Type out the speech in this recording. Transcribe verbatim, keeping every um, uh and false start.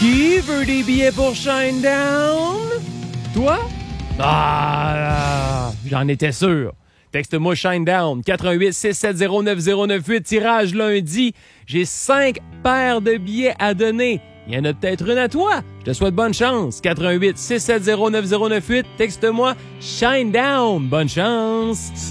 Qui veut des billets pour Shinedown? Toi? Ah, j'en étais sûr. Texte-moi Shinedown, quatre un huit, six sept zéro, neuf zéro neuf huit, tirage lundi. J'ai cinq paires de billets à donner. Il y en a peut-être une à toi. Je te souhaite bonne chance. quatre un huit, six sept zéro, neuf zéro neuf huit, texte-moi Shinedown. Bonne chance.